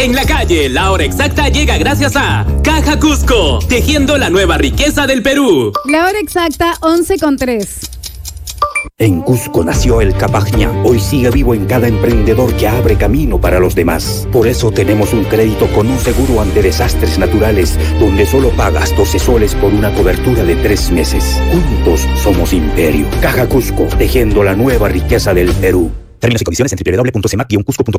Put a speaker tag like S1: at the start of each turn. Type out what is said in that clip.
S1: En la calle, la hora exacta llega gracias a Caja Cusco, tejiendo la nueva riqueza del Perú.
S2: La hora exacta, 11:03.
S3: En Cusco nació el Capagña. Hoy sigue vivo en cada emprendedor que abre camino para los demás. Por eso tenemos un crédito con un seguro ante desastres naturales, donde solo pagas 12 soles por una cobertura de 3 meses. Juntos somos Imperio. Caja Cusco, tejiendo la nueva riqueza del Perú. Términos y condiciones en www.cemac-cusco.com.